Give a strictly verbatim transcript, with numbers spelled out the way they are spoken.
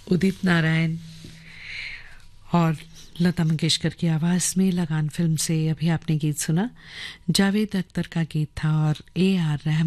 उदित नारायण और लता मंगेशकर की आवाज़ में लगान फिल्म से अभी आपने गीत सुना। जावेद अख्तर का गीत था और ए आर रहमान